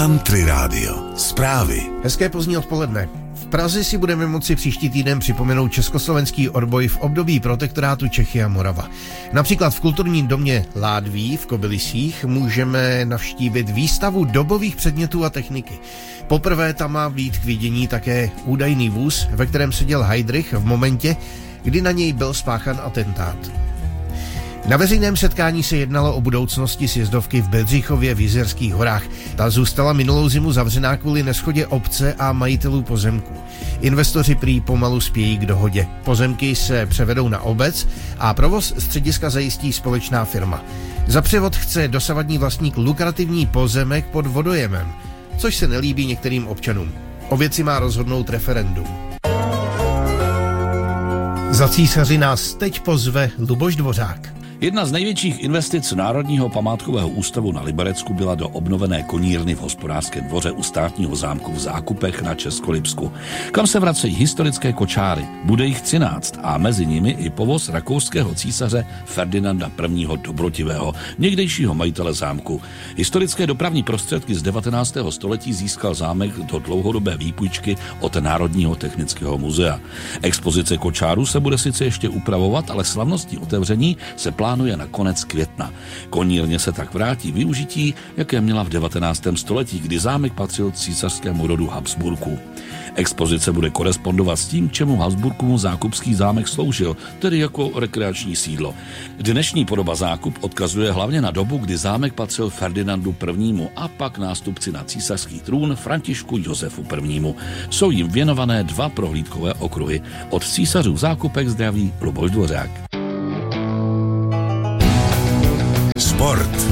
Country Radio. Zprávy. Hezké pozdní odpoledne. V Praze si budeme moci příští týden připomenout československý odboj v období protektorátu Čechy a Morava. Například v kulturním domě Ládví v Kobylisích můžeme navštívit výstavu dobových předmětů a techniky. Poprvé tam má být k vidění také údajný vůz, ve kterém seděl Heydrich v momentě, kdy na něj byl spáchan atentát. Na veřejném setkání se jednalo o budoucnosti sjezdovky v Bedřichově v Jizerských horách. Ta zůstala minulou zimu zavřená kvůli neshodě obce a majitelů pozemků. Investoři prý pomalu spějí k dohodě. Pozemky se převedou na obec a provoz střediska zajistí společná firma. Za převod chce dosavadní vlastník lukrativní pozemek pod vodojemem, což se nelíbí některým občanům. O věci má rozhodnout referendum. Za císaři nás teď pozve Luboš Dvořák. Jedna z největších investic Národního památkového ústavu na Liberecku byla do obnovené konírny v Hospodářském dvoře u státního zámku v Zákupech na Českolipsku, kam se vracejí historické kočáry. Bude jich 13 a mezi nimi i povoz rakouského císaře Ferdinanda I. Dobrotivého, někdejšího majitele zámku. Historické dopravní prostředky z 19. století získal zámek do dlouhodobé výpůjčky od Národního technického muzea. Expozice kočáru se bude sice ještě upravovat, ale slavnostní otevření se plánuje na konec května. Konírně se tak vrátí využití, jaké měla v 19. století, kdy zámek patřil císařskému rodu Habsburků. Expozice bude korespondovat s tím, čemu Habsburkům zákupský zámek sloužil, tedy jako rekreační sídlo. Dnešní podoba Zákup odkazuje hlavně na dobu, kdy zámek patřil Ferdinandu I. a pak nástupci na císařský trůn Františku Josefu I. Jsou jim věnované 2 prohlídkové okruhy. Od císařů Zákupek zdraví Luboš Dvořák. Sport.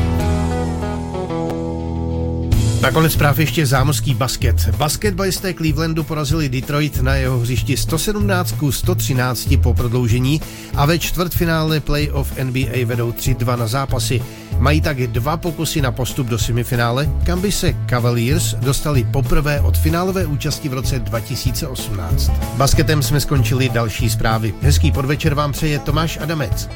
Nakonec zpráv ještě zámořský basket. Basketbalisté Clevelandu porazili Detroit na jeho hřišti 117-113 po prodloužení a ve čtvrtfinále playoff NBA vedou 3-2 na zápasy. Mají tak 2 pokusy na postup do semifinále, kam by se Cavaliers dostali poprvé od finálové účasti v roce 2018. Basketem jsme skončili další zprávy. Hezký podvečer vám přeje Tomáš Adamec.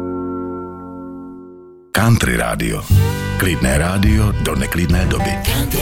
Country Radio. Klidné rádio do neklidné doby.